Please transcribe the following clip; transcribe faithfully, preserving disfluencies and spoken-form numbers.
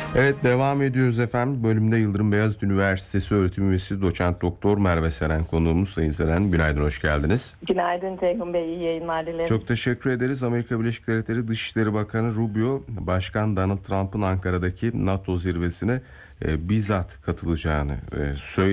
Evet, devam ediyoruz efendim. Bölümde Yıldırım Beyazıt Üniversitesi öğretim üyesi doçent doktor Merve Seren konuğumuz. Sayın Seren, günaydın, hoş geldiniz. Günaydın Ceyhun Bey, iyi yayınlar dilerim. Çok teşekkür ederiz. Amerika Birleşik Devletleri Dışişleri Bakanı Rubio, Başkan Donald Trump'ın Ankara'daki NATO zirvesine e, bizzat katılacağını e, söyledi.